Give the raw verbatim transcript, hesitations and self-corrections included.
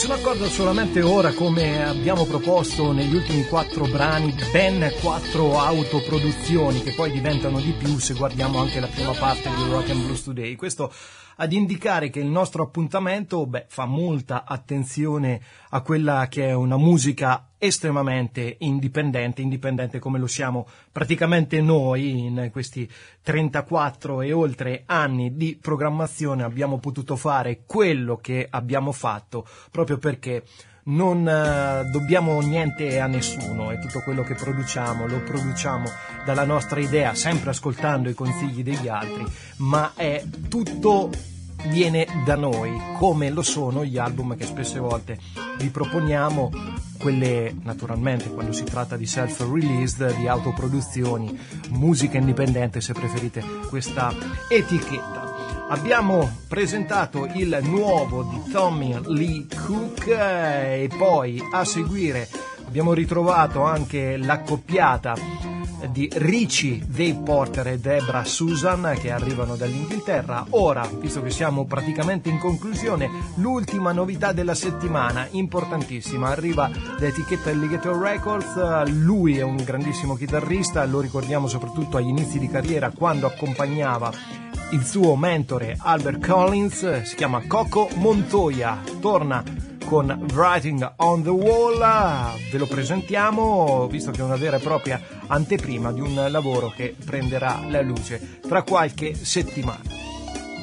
sono accorto solamente ora, come abbiamo proposto negli ultimi quattro brani, ben quattro autoproduzioni che poi diventano di più se guardiamo anche la prima parte di Rock and Blues Today. Questo ad indicare che il nostro appuntamento beh, fa molta attenzione a quella che è una musica estremamente indipendente, indipendente come lo siamo praticamente noi. In questi trentaquattro e oltre anni di programmazione abbiamo potuto fare quello che abbiamo fatto proprio perché non uh, dobbiamo niente a nessuno, e tutto quello che produciamo lo produciamo dalla nostra idea, sempre ascoltando i consigli degli altri, ma è tutto viene da noi, come lo sono gli album che spesse volte vi proponiamo, quelle naturalmente quando si tratta di self-released, di autoproduzioni, musica indipendente se preferite questa etichetta. Abbiamo presentato il nuovo di Tommy Lee Cook e poi a seguire abbiamo ritrovato anche l'accoppiata di Richie Dave Porter e Debra Susan che arrivano dall'Inghilterra. Ora, visto che siamo praticamente in conclusione, l'ultima novità della settimana, importantissima, arriva da etichetta Alligator Records. Lui è un grandissimo chitarrista, lo ricordiamo soprattutto agli inizi di carriera quando accompagnava il suo mentore Albert Collins. Si chiama Coco Montoya, torna con Writing on the Wall. Ve lo presentiamo, visto che è una vera e propria anteprima di un lavoro che prenderà la luce tra qualche settimana.